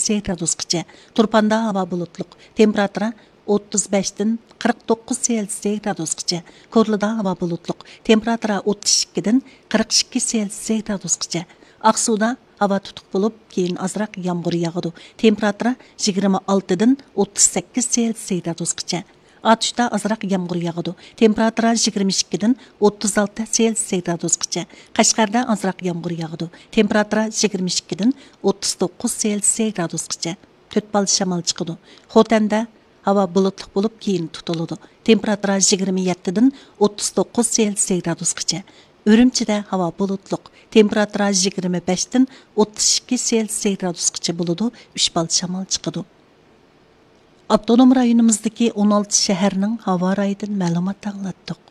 Celsiyus gradusgacha. Turpanda havo bulutluq. Temperatura 35 dan 49 Celsiyus gradusgacha. Korlida havo bulutluq. Temperatura 32 dan 42 Celsiyus gradusgacha. Aqsuda havo tutuq bo'lib, keyin azroq yomg'ir yog'adi. Temperatura 26 dan 38 Celsiyus gradusgacha. Atışda azroq yomg'ir yog'adi. Temperatura 22 dan 36 Celsiyus gradusgacha. Qashqarda azroq yomg'ir yog'adi. Temperatura 22 dan 39 Celsiyus gradusgacha. To'tbal shamol chiqadi. Xotanda havo bulutli bo'lib, keyin tutiladi. Temperatura 27 dan 39 Celsiyus gradusgacha. Ürümçide havo bulutluq. Temperatura 25 dan 32 Celsiyus gradusgacha bo'ladi. 3 bal shamol chiqadi. Avtonom rayonimizdagi 16 shaharning havo rayidan ma'lumot anglatdik.